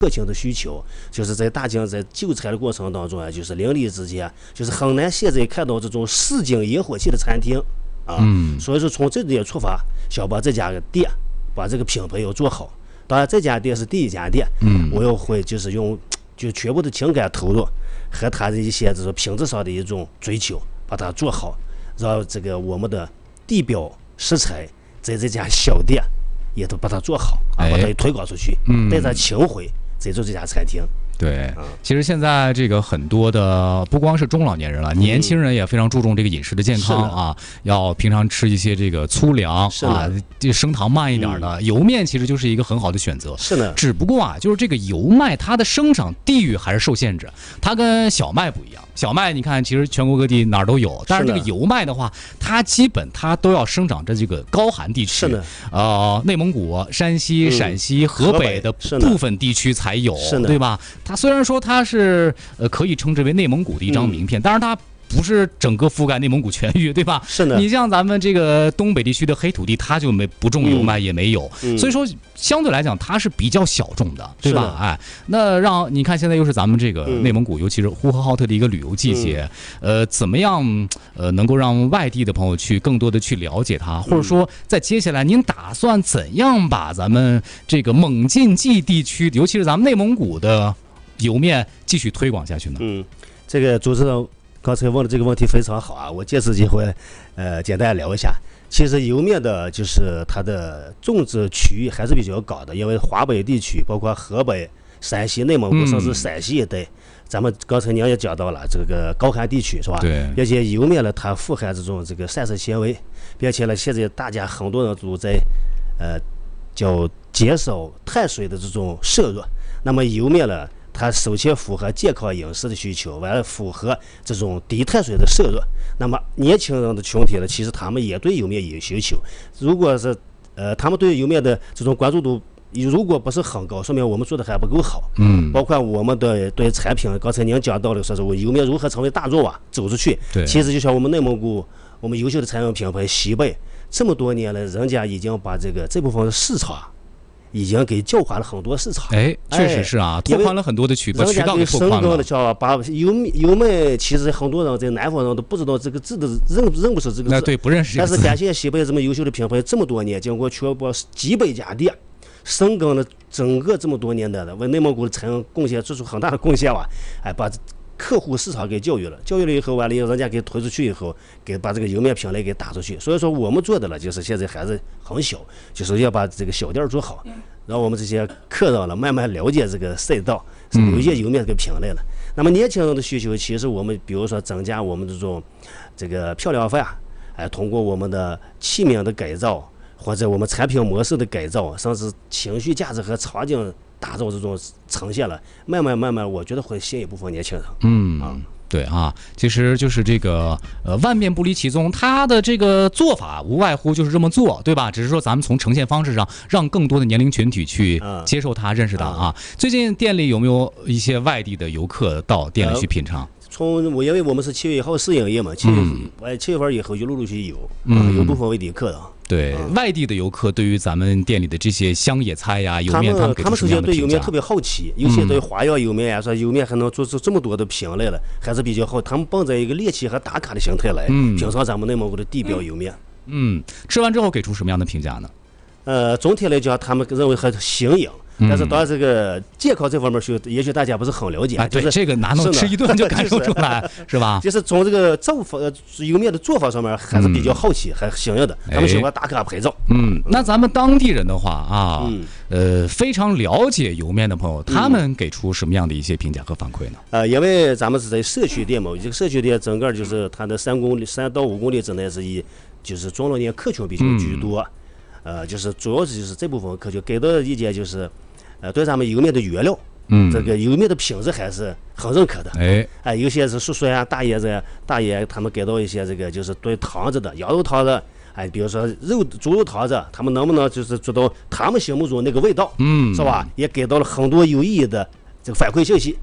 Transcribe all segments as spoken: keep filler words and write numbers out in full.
客情的需求，就是在大家在就餐的过程当中啊，就是邻里之间，就是很难现在看到这种市井野火气的餐厅啊。嗯，所以说从这点出发，想把这家店把这个品牌要做好。当然，这家店是第一家店，嗯，我要会就是用就全部的情感投入和他的一些这种品质上的一种追求，把它做好，让这个我们的地标食材在这家小店也都把它做好啊，把它推广出去，嗯，带着情怀。在做这家餐厅， 对，其实现在这个很多的不光是中老年人了，年轻人也非常注重这个饮食的健康啊，要平常吃一些这个粗粮啊，这升糖慢一点的油面，其实就是一个很好的选择。 是的， 只不过啊，就是这个油麦它的生长地域还是受限制，它跟小麦不一样。小麦你看，其实全国各地哪儿都有，但是这个油麦的话，它基本它都要生长在这个高寒地区， 是的， 呃，内蒙古、山西、陕西、河北的部分地区才有，对吧？它虽然说它是呃可以称之为内蒙古的一张名片，但是它不是整个覆盖内蒙古全域，对吧？ 是的。 你像咱们这个东北地区的黑土地，它就没不种油麦，也没有， 嗯、 所以说相对来讲它是比较小众的，对吧？哎，那让你看现在又是咱们这个内蒙古，嗯、尤其是呼和浩特的一个旅游季节，嗯、呃，怎么样呃能够让外地的朋友去更多的去了解它，或者说在接下来您打算怎样把咱们这个蒙晋冀地区，尤其是咱们内蒙古的油面继续推广下去呢？ 嗯，这个主持人刚才问的这个问题非常好啊，我借此机会，呃，简单聊一下。其实油面的就是它的种植区域还是比较高的，因为华北地区，包括河北、山西、内蒙古，甚至陕西一带，嗯、咱们刚才您也讲到了这个高寒地区是吧？ 对。 而且油面呢，它富含这种这个膳食纤维，并且呢，现在大家很多人都在，呃，叫减少碳水的这种摄入。那么油面呢？它首先符合健康饮食的需求，完了符合这种低碳水的摄入。那么年轻人的群体呢，其实他们也对油面有需求。如果是呃，他们对油面的这种关注度如果不是很高，说明我们做的还不够好。嗯，包括我们的对产品，刚才您讲到的说是我油面如何成为大众啊，走出去。 对， 其实就像我们内蒙古，我们优秀的产品品牌西贝，这么多年了，人家已经把这个这部分的市场。已经给教化了很多市场， 哎，确实是啊，拓宽了很多的渠道，渠道给拓宽了。 的叫把油油麦，其实很多人在南方人都不知道这个字的认认不是这个字， 那对不认识。 但是感谢西贝这么优秀的品牌，这么多年，经过全国几百家店，深耕了整个这么多年的，为内蒙古的产业贡献做出很大的贡献吧，哎，把客户市场给教育了，教育了以后完了以后，人家给推出去以后，给把这个油面品类给打出去。所以说我们做的了，就是现在还是很小，就是要把这个小店做好，让我们这些客人了慢慢了解这个赛道，了解油面这个品类了。那么年轻人的需求，其实我们比如说增加我们这种这个漂亮饭，哎，通过我们的器皿的改造，或者我们产品模式的改造，甚至情绪价值和场景。打造这种呈现了，慢慢慢慢，我觉得会吸引一部分年轻人。 嗯啊，对啊，其实就是这个呃万变不离其宗，它的这个做法无外乎就是这么做，对吧？只是说咱们从呈现方式上，让更多的年龄群体去接受它、认识它啊。最近店里有没有一些外地的游客到店里去品尝？ 从我因为我们是七月一号试营业嘛，七月哎七月份以后就陆陆续续有，嗯，有部分外地客人。 对、嗯、外地的游客对于咱们店里的这些乡野菜呀、油面， 他们给他们首先对油面特别好奇，尤其对花样油面呀，说油面还能做出这么多的品类了，还是比较好。他们抱着一个猎奇和打卡的心态来品尝咱们内蒙古的地标油面。 嗯，吃完之后给出什么样的评价呢？ 呃，总体来讲，他们认为很新颖。但是当然，这个健康这方面是，也许大家不是很了解。 哎，对， 就是这个哪能吃一顿就感受出来，是吧？ 就是从这个做法、油面的做法上面，还是比较好奇、还新颖的。他们喜欢打卡拍照。 嗯，那咱们当地人的话啊，呃，非常了解油面的朋友，他们给出什么样的一些评价和反馈呢？ 呃，因为咱们是在社区店嘛，这个社区店整个就是它的三公里、三到五公里之内是以就是中老年客群比较居多。呃，就是主要是就是这部分客群给的意见就是。呃，对咱们油面的原料，嗯，这个油面的品质还是很认可的。哎，哎，有些是叔叔呀、大爷子呀、大爷他们给到一些这个就是对汤子的羊肉汤子，哎，比如说肉猪肉汤子，他们能不能就是做到他们心目中那个味道，嗯，是吧？也给到了很多有意义的这个反馈信息。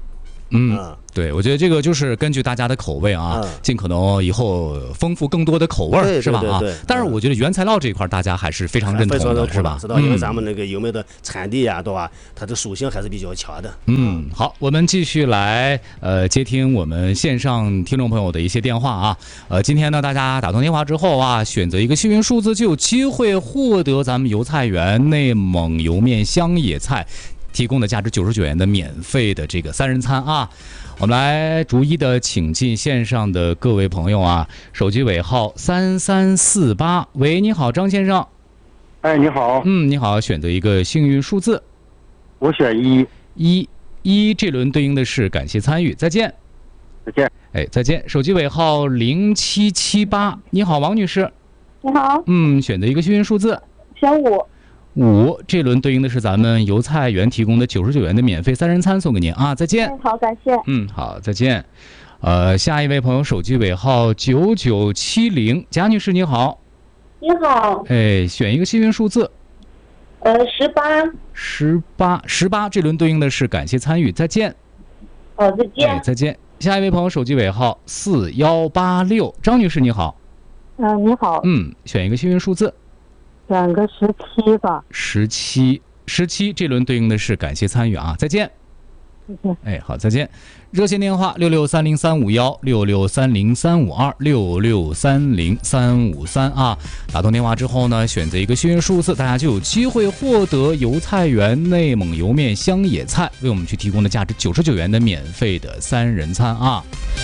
嗯。嗯对，我觉得这个就是根据大家的口味啊，嗯、尽可能以后丰富更多的口味儿，是吧？啊，但是我觉得原材料这一块大家还是非常认同的，是吧？ 知道，因为咱们那个油麦的产地呀，对吧？它的属性还是比较强的。 嗯，好，我们继续来呃接听我们线上听众朋友的一些电话啊。呃，今天呢，大家打通电话之后啊，选择一个幸运数字就有机会获得咱们油菜园内蒙油面香野菜提供的价值九十九元的免费的这个三人餐啊。我们来逐一的请进线上的各位朋友啊，手机尾号三三四八。喂，你好，张先生。 哎，你好。 嗯，你好，选择一个幸运数字。 我选一。 一一这轮对应的是感谢参与，再见。 再见。 哎，再见。手机尾号零七七八。你好，王女士。 你好。 嗯，选择一个幸运数字。 选五。 五这轮对应的是咱们油菜园提供的九十九元的免费三人餐送给您啊，再见。 好，感谢。 嗯，好，再见。呃，下一位朋友手机尾号九九七零，贾女士你好。 你好。 哎，选一个幸运数字。 呃，十八。 十八，十八这轮对应的是感谢参与，再见。 好，再见。 哎，再见。下一位朋友手机尾号四幺八六，张女士你好。 嗯、呃，你好。 嗯，选一个幸运数字。 选个十七吧。 十七，十七这轮对应的是感谢参与啊，再见。 再见。 哎，好，再见。热线电话六六三零三五幺六六三零三五二六六三零三五三啊。打通电话之后呢，选择一个幸运数字，大家就有机会获得油菜园内蒙油面香野菜为我们去提供的价值九十九元的免费的三人餐啊。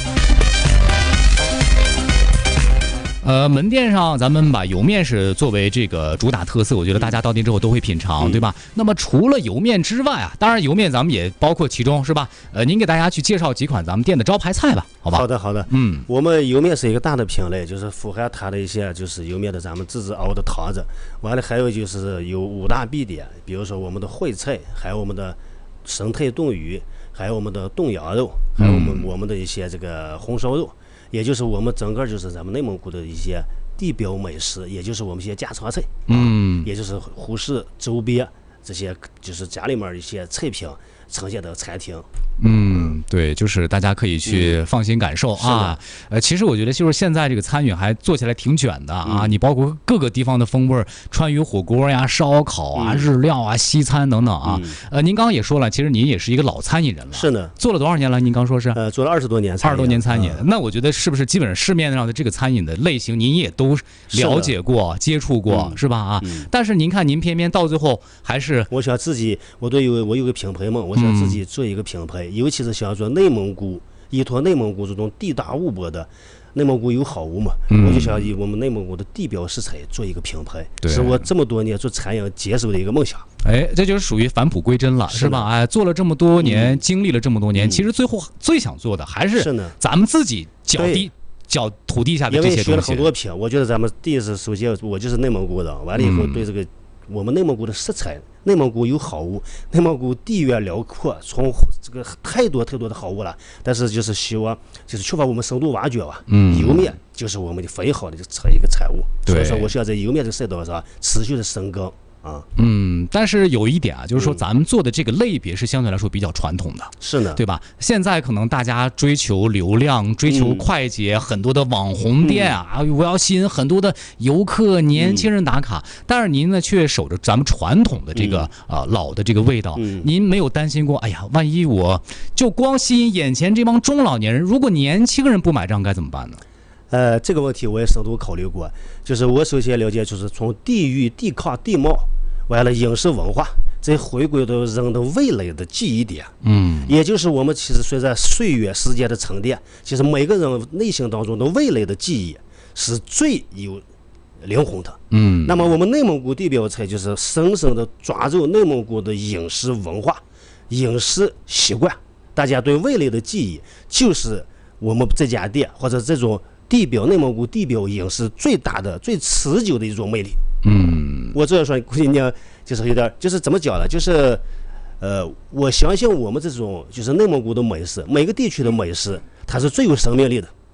呃，门店上咱们把油面是作为这个主打特色，我觉得大家到店之后都会品尝，嗯、对吧？那么除了油面之外啊，当然油面咱们也包括其中，是吧？呃，您给大家去介绍几款咱们店的招牌菜吧，好吧？ 好的，好的。嗯，我们油面是一个大的品类，就是富含它的一些就是油面的咱们自制熬的汤子，完了还有就是有五大必点，比如说我们的烩菜，还有我们的生态冻鱼，还有我们的冻羊肉，还有我们、嗯、我们的一些这个红烧肉。也就是我们整个就是咱们内蒙古的一些地标美食，也就是我们一些家常菜，嗯，也就是呼市周边这些就是家里面一些菜品呈现的餐厅。 嗯，对，就是大家可以去放心感受、嗯、啊。呃，其实我觉得就是现在这个餐饮还做起来挺卷的啊。嗯、你包括各个地方的风味，川渝火锅呀、烧烤啊、嗯、日料啊、西餐等等啊。嗯、呃，您刚刚也说了，其实您也是一个老餐饮人了。 是的。 做了多少年了？您刚说是？ 呃，做了二十多年餐饮。 二十多年餐饮，嗯、那我觉得是不是基本上市面上的这个餐饮的类型，您也都了解过、接触过，嗯、是吧？啊、嗯。但是您看，您偏偏到最后还是， 我想自己，我对有我有个品牌梦，我想自己做一个品牌，嗯、尤其是想做内蒙古，依托内蒙古这种地大物博的，内蒙古有好物嘛，嗯、我就想以我们内蒙古的地标食材做一个品牌，是我这么多年做餐饮接手的一个梦想。 哎，这就是属于返璞归真了，是吧？哎，做了这么多年，嗯、经历了这么多年，嗯、其实最后最想做的还是咱们自己脚地脚土地下的这些东西。 因为学了很多品，我觉得咱们第一次首先我就是内蒙古的，完了以后对这个。嗯我们内蒙古的食材，内蒙古有好物，内蒙古地缘辽阔，从这个太多太多的好物了。但是就是希望，就是缺乏我们深度挖掘吧。嗯，油面就是我们的非常好的一个产物。所以说，我需要在油面这个赛道上持续的深耕。啊， 嗯，但是有一点啊，就是说咱们做的这个类别是相对来说比较传统的， 是的， 对吧？现在可能大家追求流量、追求快捷，嗯、很多的网红店啊，嗯、我要吸引很多的游客、年轻人打卡，嗯、但是您呢却守着咱们传统的这个啊、嗯呃、老的这个味道，嗯、您没有担心过？哎呀，万一我就光吸引眼前这帮中老年人，如果年轻人不买账该怎么办呢？ 呃，这个问题我也深度考虑过，就是我首先了解，就是从地域、地抗、地貌，完了饮食文化，再回归到人的味蕾的记忆点。嗯，也就是我们其实随着岁月时间的沉淀，其实每个人内心当中的味蕾的记忆是最有灵魂的。嗯，那么我们内蒙古地标菜就是深深的抓住内蒙古的饮食文化、饮食习惯，大家对味蕾的记忆，就是我们这家店或者这种地标内蒙古地标饮食最大的、最持久的一种魅力。嗯，我这样说，估计你就是有点，就是怎么讲呢？就是，呃，我相信我们这种就是内蒙古的美食，每个地区的美食，它是最有生命力的。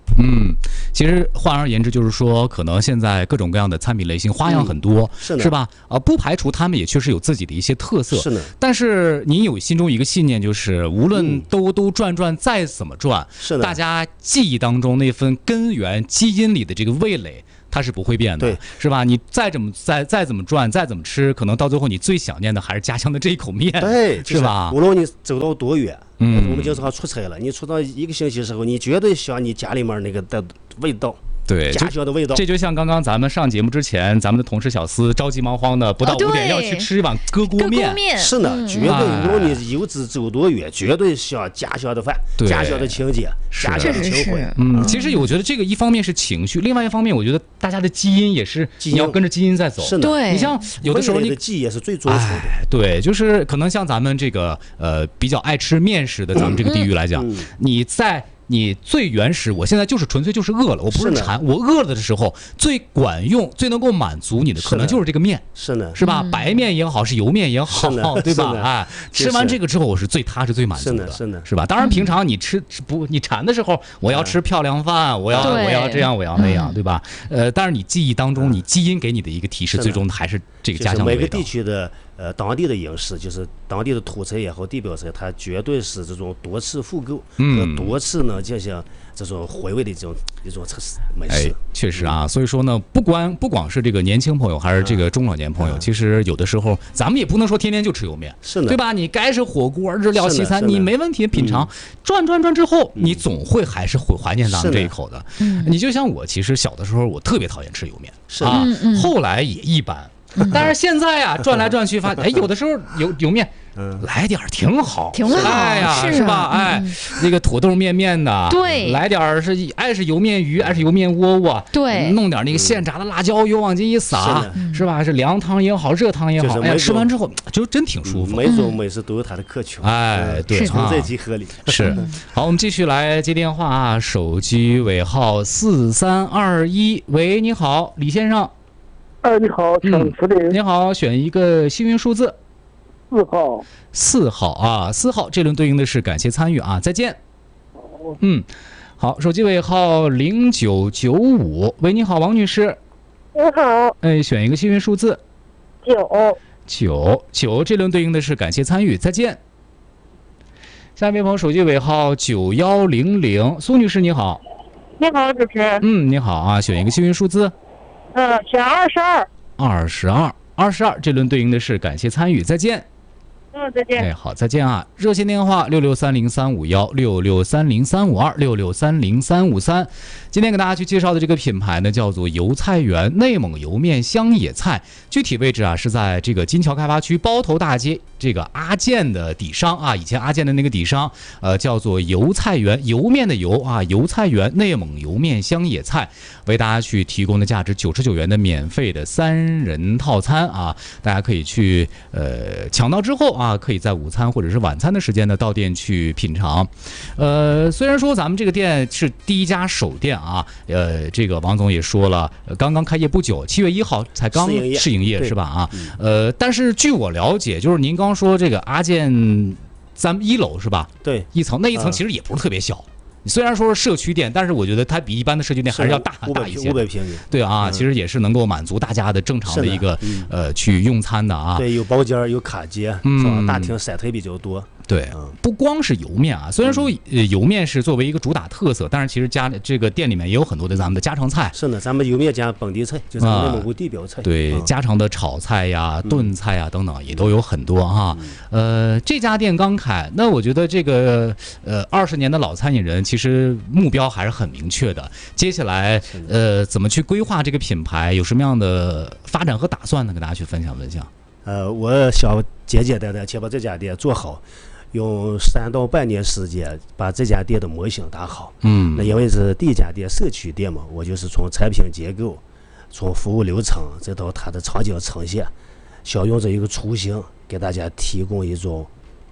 嗯，其实换而言之，就是说，可能现在各种各样的餐品类型花样很多， 嗯、是是吧？啊，不排除他们也确实有自己的一些特色。 是的。 但是您有心中一个信念，就是无论兜兜转转再怎么转， 是的， 大家记忆当中那份根源基因里的这个味蕾。它是不会变的， 对， 是吧？你再怎么再再怎么转，再怎么吃，可能到最后你最想念的还是家乡的这一口面， 对， 是吧？ 无论你走到多远， 嗯， 我们经常出差了，你出到一个星期的时候，你绝对想你家里面那个的味道。 对， 家乡的味道， 这就像刚刚咱们上节目之前，咱们的同事小司着急忙慌的，不到五点要去吃一碗搁锅面， 是呢，绝对无论你游子走多远，绝对想家乡的饭，家乡的情节，家乡的情怀。 嗯，其实我觉得这个一方面是情绪，另外一方面，我觉得大家的基因也是你要跟着基因在走。 是的， 对，你像有的时候你的记忆也是最忠实的。 对，就是可能像咱们这个呃比较爱吃面食的咱们这个地域来讲，你在。你最原始，我现在就是纯粹就是饿了，我不是馋，我饿了的时候，最管用、最能够满足你的，可能就是这个面， 是的， 是吧？白面也好，是油面也好，对吧？哎，吃完这个之后，我是最踏实、最满足的， 是的， 是吧？当然，平常你吃不你馋的时候，我要吃漂亮饭，我要我要这样，我要那样，对吧？呃，但是你记忆当中，你基因给你的一个提示，最终还是这个家乡的味道。 每个地区的。呃，当地的饮食就是当地的土菜也好，地标菜，它绝对是这种多次复购和多次呢进行这种回味的这种一种美食。 哎，确实啊，所以说呢，不光不光是这个年轻朋友，还是这个中老年朋友，其实有的时候咱们也不能说天天就吃油面， 是的， 对吧？你该是火锅、日料、西餐，你没问题品尝，转转转之后，你总会还是会怀念咱们这一口的。你就像我，其实小的时候我特别讨厌吃油面， 是啊，后来也一般。但是现在呀、啊，转来转去发现，哎，有的时候有有面，嗯，来点挺好， 挺好， 哎呀， 是, 是吧？哎，那个土豆面面的， 对， 来点是爱是油面鱼，爱是油面窝窝， 对， 弄点那个现炸的辣椒油往进一撒，是吧？是凉汤也好，热汤也好，哎呀，吃完之后就真挺舒服。 每种美食都有它的可取， 哎，对， 存在即合理。 是，好，我们继续来接电话啊，手机尾号四三二一，喂，你好，李先生。 哎，你好，陈福林。 你好，选一个幸运数字。 四号。 四号啊，四号，这轮对应的是感谢参与啊，再见。嗯，好，手机尾号零九九五，喂，你好，王女士。 你好。 哎，选一个幸运数字。 九。 九九，这轮对应的是感谢参与，再见。下一位朋友，手机尾号九幺零零，苏女士，你好。 你好，主持人。 嗯，你好啊，选一个幸运数字。 嗯，选二十二。 二十二，二十二，这轮对应的是感谢参与，再见。 嗯，再见。 哎，好，再见啊！热线电话六六三零三五幺六六三零三五二六六三零三五三。今天给大家去介绍的这个品牌呢，叫做油菜园内蒙油面香野菜，具体位置啊是在这个金桥开发区包头大街这个阿健的底商啊，以前阿健的那个底商，呃，叫做油菜园，油面的油啊，油菜园内蒙油面香野菜，为大家去提供的价值九十九元的免费的三人套餐啊，大家可以去呃抢到之后啊。啊，可以在午餐或者是晚餐的时间呢，到店去品尝。呃，虽然说咱们这个店是第一家首店啊，呃，这个王总也说了，呃、刚刚开业不久，七月一号才刚试营业是吧？啊，呃，但是据我了解，就是您刚说这个阿健，咱们一楼是吧？ 对， 一层那一层其实也不是特别小。嗯，虽然说是社区店，但是我觉得它比一般的社区店还是要大大一些。 五百平米。 对啊，嗯，其实也是能够满足大家的正常的一个嗯、 呃去用餐的啊。 对，有包间有卡间，嗯，大厅晒腿比较多。 对，不光是油面啊，虽然说呃油面是作为一个主打特色，但是其实家这个店里面也有很多的咱们的家常菜。 是的，咱们油面加本地菜，就是内蒙古地标菜。 对， 嗯， 家常的炒菜呀、炖菜呀等等也都有很多哈。呃，这家店刚开，那我觉得这个呃二十年的老餐饮人，其实目标还是很明确的。接下来呃怎么去规划这个品牌，有什么样的发展和打算呢？跟大家去分享分享。 呃，我想简简单单去把这家店做好。用三到半年时间把这家店的模型打好。 嗯， 那因为是第一家店社区店嘛，我就是从产品结构、从服务流程再到它的场景呈现，想用这一个雏形给大家提供一种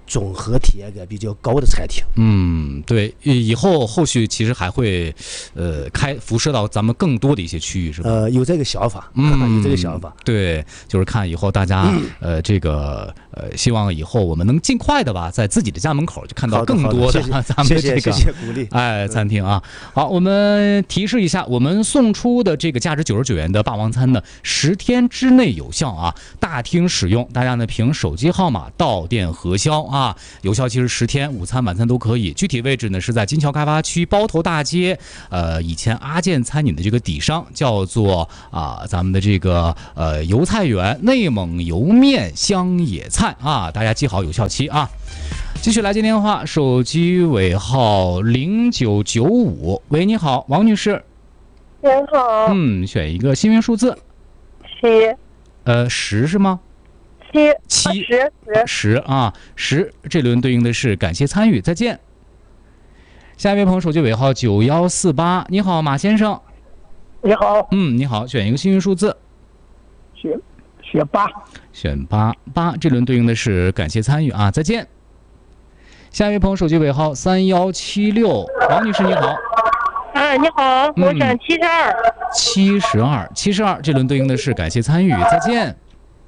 综合体验感比较高的餐厅。 嗯，对，以后后续其实还会，呃，开辐射到咱们更多的一些区域，是吧？ 呃，有这个想法， 嗯， 有这个想法。 对，就是看以后大家， 嗯、 呃，这个呃，希望以后我们能尽快的吧，在自己的家门口就看到更多的咱们的这个谢谢鼓励， 哎，餐厅啊。好，我们提示一下，我们送出的这个价值九十九元的霸王餐呢，十天之内有效啊，大厅使用，大家呢凭手机号码到店核销啊，有效期是十天，午餐晚餐都可以。具体位置呢是在金桥开发区包头大街，呃，以前阿健餐饮的这个底商叫做啊，咱们的这个呃油菜园内蒙油面香野菜啊，大家记好有效期啊。继续来接电话，手机尾号零九九五，喂，你好，王女士。 您好。 嗯，选一个幸运数字。 七。 呃，十是吗？ 七。 七。 十十十啊，十。这轮对应的是感谢参与，再见。下一位朋友手机尾号九幺四八，你好，马先生。 你好。 嗯，你好，选一个幸运数字。 选选八。 选八八，这轮对应的是感谢参与啊，再见。下一位朋友手机尾号三幺七六，王女士你好。 哎，你好，我选七十二。 七十二，七十二，这轮对应的是感谢参与，再见。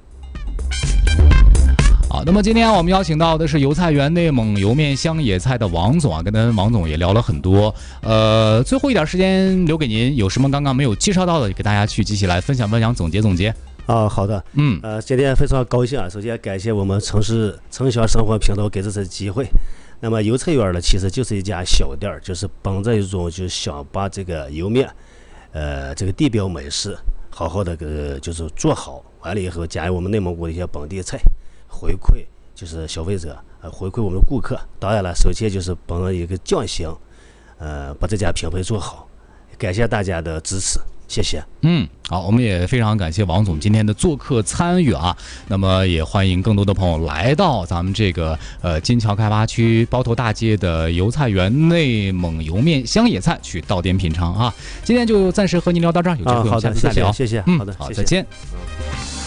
好，那么今天我们邀请到的是油菜园内蒙油面香野菜的王总啊，跟咱王总也聊了很多。呃，最后一点时间留给您，有什么刚刚没有介绍到的，给大家去记起来分享分享，总结总结。 啊，好的， 嗯， 呃，今天非常高兴啊，首先感谢我们城市城乡生活频道给这次机会。那么油菜园呢，其实就是一家小店儿，就是本着一种就想把这个油面，呃，这个地标美食好好的个就是做好，完了以后加入我们内蒙古的一些本地菜，回馈就是消费者，呃，回馈我们的顾客。当然了，首先就是本着一个匠心，呃，把这家品牌做好。感谢大家的支持。谢谢。 嗯，好，我们也非常感谢王总今天的做客参与啊。那么也欢迎更多的朋友来到咱们这个呃金桥开发区包头大街的油菜园内蒙油面香野菜去到店品尝啊。今天就暂时和您聊到这儿，有机会我们下次再聊。 啊、谢谢，谢谢。 嗯， 好的， 好， 谢谢再见。 嗯